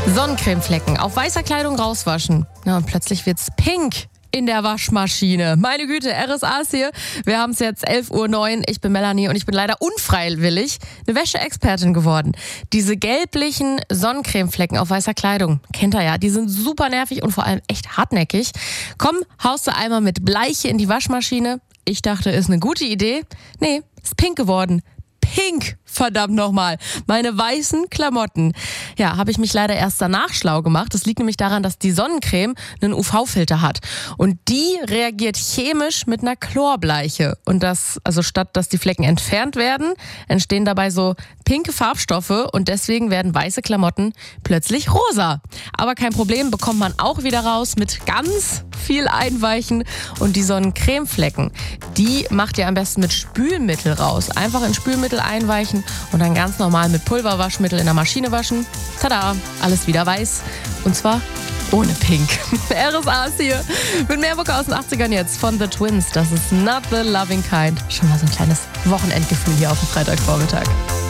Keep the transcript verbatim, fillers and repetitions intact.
Sonnencremeflecken auf weißer Kleidung rauswaschen. Ja, und plötzlich wird's pink in der Waschmaschine. Meine Güte, R S A ist hier. Wir haben es jetzt elf Uhr neun. Ich bin Melanie und ich bin leider unfreiwillig eine Wäscheexpertin geworden. Diese gelblichen Sonnencremeflecken auf weißer Kleidung, kennt ihr ja, die sind super nervig und vor allem echt hartnäckig. Komm, haust du einmal mit Bleiche in die Waschmaschine. Ich dachte, ist eine gute Idee. Nee, ist pink geworden. Pink, verdammt nochmal. Meine weißen Klamotten. Ja, habe ich mich leider erst danach schlau gemacht. Das liegt nämlich daran, dass die Sonnencreme einen U V-Filter hat. Und die reagiert chemisch mit einer Chlorbleiche. Und das, also statt dass die Flecken entfernt werden, entstehen dabei so pinke Farbstoffe und deswegen werden weiße Klamotten plötzlich rosa. Aber kein Problem, bekommt man auch wieder raus mit ganz viel Einweichen. Und die Sonnencremeflecken, die macht ihr am besten mit Spülmittel raus. Einfach in Spülmittel einweichen und dann ganz normal mit Pulverwaschmittel in der Maschine waschen. Tada, alles wieder weiß. Und zwar ohne Pink. R S A ist hier mit mehr Mucke aus den achtzigern jetzt von The Twins. Das ist Not the Loving Kind. Schon mal so ein kleines Wochenendgefühl hier auf dem Freitagvormittag.